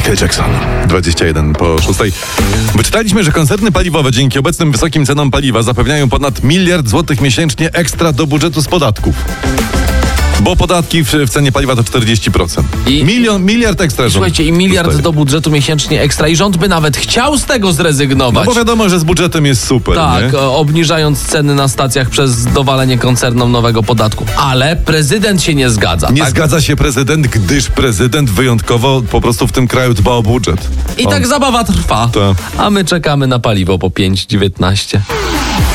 Michael Jackson. 21 po 6. Wyczytaliśmy, że koncerny paliwowe dzięki obecnym wysokim cenom paliwa zapewniają ponad 1 miliard złotych miesięcznie ekstra do budżetu z podatków. Bo podatki w cenie paliwa to 40%. Miliard ekstra rząd. Słuchajcie, i miliard do budżetu miesięcznie ekstra. I rząd by nawet chciał z tego zrezygnować. No bo wiadomo, że z budżetem jest super, tak, nie? Obniżając ceny na stacjach przez dowalenie koncernom nowego podatku. Ale prezydent się nie zgadza. Nie zgadza się prezydent, gdyż prezydent wyjątkowo po prostu w tym kraju dba o budżet. I tak zabawa trwa. Tak. A my czekamy na paliwo po 5,19.